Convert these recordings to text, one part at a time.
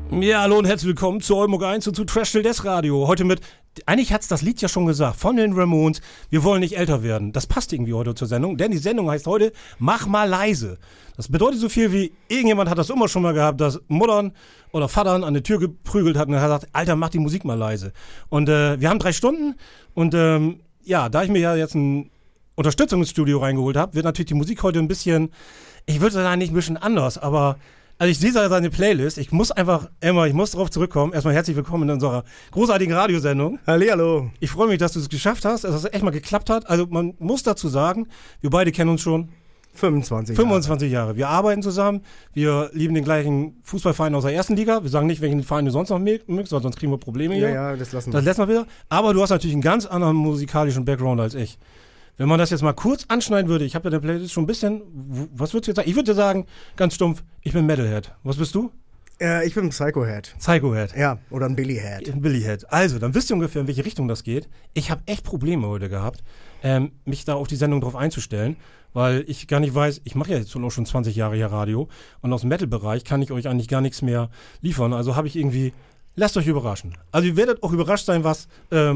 Ja, hallo und herzlich willkommen zu Olmog 1 und zu Trash Till Death Radio. Heute mit, eigentlich hat's das Lied ja schon gesagt, von den Ramones, wir wollen nicht älter werden. Das passt irgendwie heute zur Sendung, denn die Sendung heißt heute, mach mal leise. Das bedeutet so viel wie, irgendjemand hat das immer schon mal gehabt, dass Muttern oder Vatern an die Tür geprügelt hat und hat gesagt, Alter, mach die Musik mal leise. Und wir haben 3 Stunden und da ich mir ja jetzt ein Unterstützungsstudio reingeholt habe, wird natürlich die Musik heute ein bisschen, ich würde sagen, nicht ein bisschen anders, aber also ich sehe seine Playlist, ich muss darauf zurückkommen. Erstmal herzlich willkommen in unserer großartigen Radiosendung. Hallihallo. Ich freue mich, dass du es geschafft hast, dass es echt mal geklappt hat. Also man muss dazu sagen, wir beide kennen uns schon 25 Jahre. Wir arbeiten zusammen, wir lieben den gleichen Fußballverein aus der ersten Liga. Wir sagen nicht, welchen Verein du sonst noch mögst, weil sonst kriegen wir Probleme hier. Ja, das lassen wir. Das lassen wir wieder. Aber du hast natürlich einen ganz anderen musikalischen Background als ich. Wenn man das jetzt mal kurz anschneiden würde, ich habe ja der Playlist schon ein bisschen, was würdest du jetzt sagen? Ich würde dir sagen, ganz stumpf, ich bin Metalhead. Was bist du? Ich bin ein Psychohead. Psychohead. Ja, oder ein Billyhead. Ein Billyhead. Also, dann wisst ihr ungefähr, in welche Richtung das geht. Ich habe echt Probleme heute gehabt, mich da auf die Sendung drauf einzustellen, weil ich gar nicht weiß, ich mache ja jetzt auch schon 20 Jahre hier Radio und aus dem Metal-Bereich kann ich euch eigentlich gar nichts mehr liefern. Also habe ich irgendwie, lasst euch überraschen. Also ihr werdet auch überrascht sein, was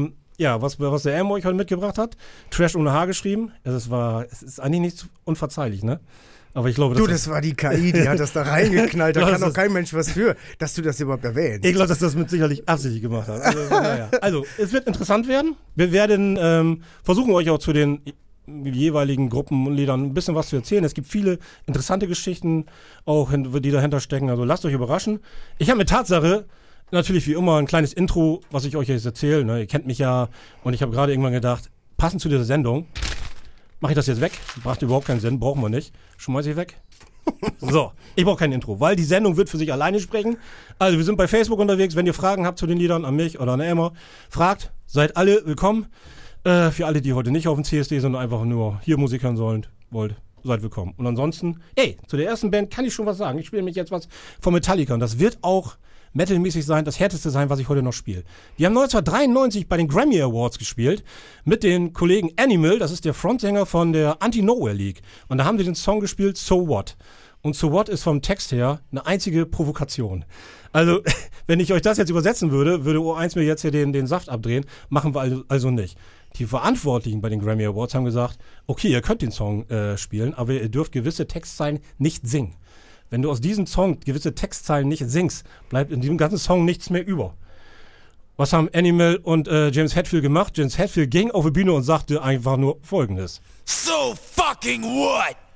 der Elmo euch heute mitgebracht hat. Trash ohne H geschrieben. Es ist eigentlich nicht unverzeihlich, ne? Aber ich glaube, das war die KI, die hat das da reingeknallt. Da kann doch kein Mensch was für, dass du das überhaupt erwähnst. Ich glaube, dass das mit sicherlich absichtlich gemacht hat. Also, es wird interessant werden. Wir werden versuchen, euch auch zu den jeweiligen Gruppenliedern ein bisschen was zu erzählen. Es gibt viele interessante Geschichten, auch die dahinter stecken. Also lasst euch überraschen. Ich habe mit Tatsache natürlich wie immer ein kleines Intro, was ich euch jetzt erzähle. Ne? Ihr kennt mich ja und ich habe gerade irgendwann gedacht, passend zu dieser Sendung, mache ich das jetzt weg. Macht überhaupt keinen Sinn, brauchen wir nicht. Schmeiße ich weg. So, ich brauche kein Intro, weil die Sendung wird für sich alleine sprechen. Also wir sind bei Facebook unterwegs. Wenn ihr Fragen habt zu den Liedern, an mich oder an Elmar, fragt, seid alle willkommen. Für alle, die heute nicht auf dem CSD sind und einfach nur hier Musik hören wollt, seid willkommen. Und ansonsten, zu der ersten Band kann ich schon was sagen. Ich spiele nämlich jetzt was von Metallica und das wird auch metalmäßig sein, das härteste sein, was ich heute noch spiele. Die haben 1993 bei den Grammy Awards gespielt mit den Kollegen Animal, das ist der Frontsänger von der Anti-Nowhere League. Und da haben die den Song gespielt, So What. Und So What ist vom Text her eine einzige Provokation. Also, wenn ich euch das jetzt übersetzen würde O1 mir jetzt hier den Saft abdrehen, machen wir also nicht. Die Verantwortlichen bei den Grammy Awards haben gesagt, okay, ihr könnt den Song spielen, aber ihr dürft gewisse Textzeilen nicht singen. Wenn du aus diesem Song gewisse Textzeilen nicht singst, bleibt in diesem ganzen Song nichts mehr über. Was haben Animal und James Hetfield gemacht? James Hetfield ging auf die Bühne und sagte einfach nur Folgendes. So fucking what?